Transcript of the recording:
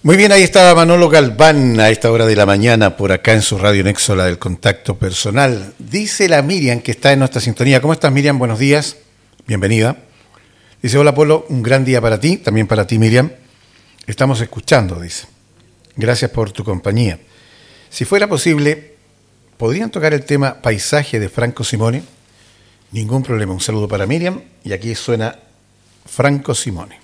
Muy bien, ahí estaba Manolo Galván a esta hora de la mañana por acá en su radio Nexo, la del contacto personal. Dice la Miriam que está en nuestra sintonía. ¿Cómo estás, Miriam? Buenos días. Bienvenida. Dice, hola, Polo, un gran día para ti, también para ti, Miriam. Estamos escuchando, dice. Gracias por tu compañía. Si fuera posible, ¿podrían tocar el tema Paisaje de Franco Simone? Ningún problema. Un saludo para Miriam y aquí suena Franco Simone.